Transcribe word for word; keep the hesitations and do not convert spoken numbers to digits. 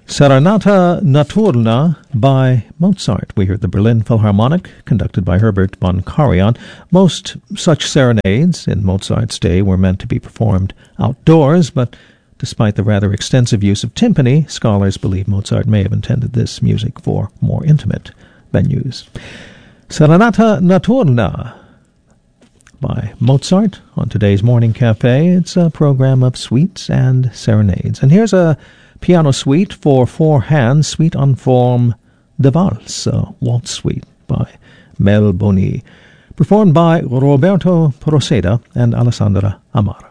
Serenata Notturna by Mozart. We heard the Berlin Philharmonic, conducted by Herbert von Karajan. Most such serenades in Mozart's day were meant to be performed outdoors, but despite the rather extensive use of timpani, scholars believe Mozart may have intended this music for more intimate venues. Serenata Notturna by Mozart on today's Morning Cafe. It's a program of suites and serenades. And here's a piano suite for four hands, suite en forme de valse, a waltz suite by Mel Boni, performed by Roberto Proceda and Alessandra Amara.